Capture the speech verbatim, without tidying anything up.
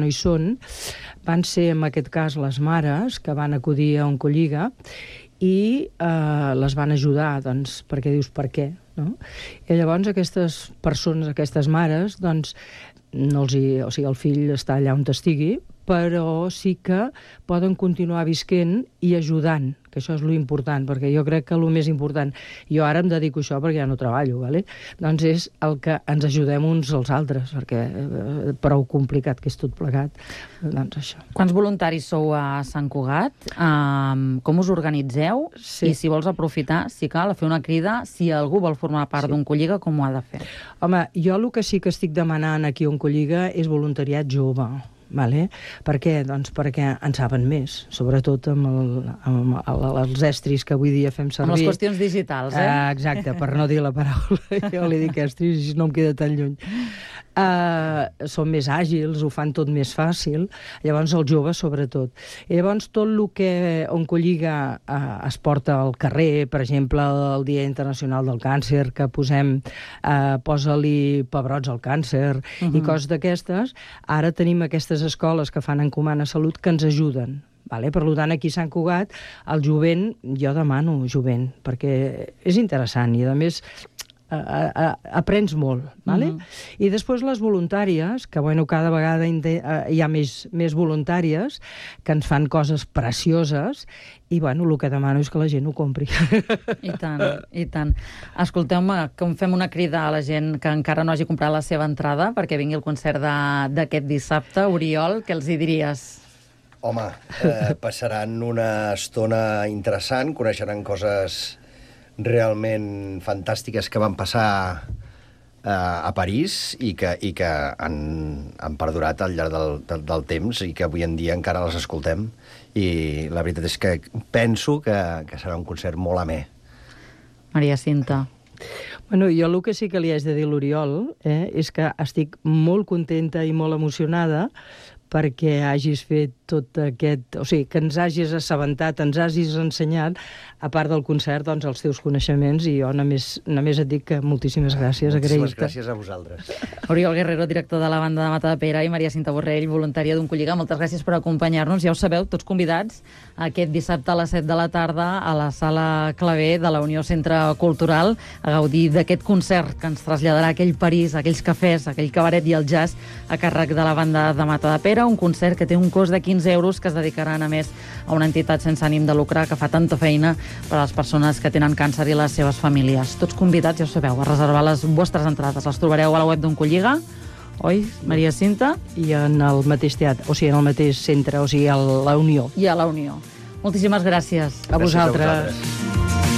no hi són, van ser, en aquest cas, les mares que van acudir a Oncolliga i eh, les van ajudar, doncs, perquè dius, per què? No? I llavors aquestes persones, aquestes mares, doncs, no els hi, o sigui, el fill està allà on estigui, però sí que poden continuar visquent i ajudant, que això és lo important, perquè jo crec que el més important, jo ara em dedico a això perquè ja no treballo, ¿vale? Doncs és el que ens ajudem uns als altres, perquè eh, prou complicat que és tot plegat, doncs això. Quants voluntaris sou a Sant Cugat? Um, com us organitzeu? Sí. I si vols aprofitar, si cal, a fer una crida, si algú vol formar part sí. d'Oncolliga, com ho ha de fer? Home, jo el que sí que estic demanant aquí a Oncolliga és voluntariat jove. Vale? Per què? Doncs perquè en saben més, sobretot amb, el, amb el, els estris que avui dia fem servir. Amb les qüestions digitals, eh? Uh, exacte, per no dir la paraula. Jo li dic estris i no em queda tan lluny. Uh, són més àgils, ho fan tot més fàcil, llavors els joves sobretot. I llavors tot el que Oncolliga uh, es porta al carrer, per exemple el Dia Internacional del Càncer, que posem uh, posa-li pebrots al càncer uh-huh. i coses d'aquestes, ara tenim aquestes escoles que fan Encomana Salut que ens ajuden. Vale? Per tant, aquí a Sant Cugat, el jovent, jo demano jovent, perquè és interessant i, a més, a, a, aprens molt. Vale? Mm-hmm. I després les voluntàries, que bueno, cada vegada hi ha més, més voluntàries que ens fan coses precioses i bueno, el que demano és que la gent ho compri. I tant, i tant. Escolteu-me, que fem una crida a la gent que encara no hagi comprat la seva entrada perquè vingui el concert d'aquest dissabte. Oriol, què els hi diries? Home, eh, passaran una estona interessant, coneixeran coses realment fantàstiques que van passar eh, a París i que, i que han, han perdurat al llarg del, del, del temps i que avui en dia encara les escoltem. I la veritat és que penso que, que serà un concert molt amè. Maria Cinta. Bueno, jo el que sí que li haig de dir a l'Oriol eh, és que estic molt contenta i molt emocionada perquè hagis fet tot aquest... O sigui, que ens hagis assabentat, ens hagis ensenyat, a part del concert, doncs, els teus coneixements, i jo només, només et dic que moltíssimes gràcies. Moltíssimes gràcies a vosaltres. Oriol Guerrero, director de la banda de Matadepera, i Maria Cinta Borrell, voluntària d'Oncolliga, moltes gràcies per acompanyar-nos. Ja ho sabeu, tots convidats, aquest dissabte a les set de la tarda a la sala Clavé de la Unió Centre Cultural a gaudir d'aquest concert que ens traslladarà a aquell París, a aquells cafès, a aquell cabaret i el jazz a càrrec de la banda de Matadepera, un concert que té un cost de quinze euros que es dedicaran a més a una entitat sense ànim de lucre que fa tanta feina per a les persones que tenen càncer i les seves famílies. Tots convidats, ja ho sabeu, a reservar les vostres entrades. Les trobareu a la web d'Oncolliga, oi, Maria Cinta? I en el mateix teatre, o sigui, en el mateix centre, o sigui, a la Unió. I a la Unió. Moltíssimes gràcies. A vosaltres. Gràcies a vosaltres.